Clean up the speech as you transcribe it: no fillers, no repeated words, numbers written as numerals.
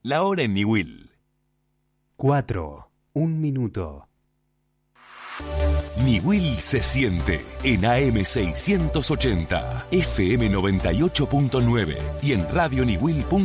La hora en Niwil. 4, 1 minuto. Niwil se siente en AM 680, FM 98.9 y en radioniwil.com.